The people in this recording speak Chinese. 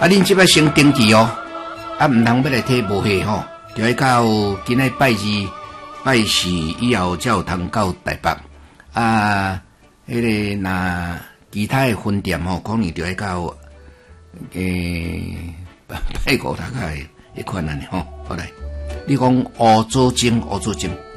恁即摆先登记哦，毋通要来摕无货吼，就要到今仔拜二、拜四以后才有通到台北。迄个若其他的分店吼，可能就要到拜五大概迄款安尼吼。好来，你讲乌祖精。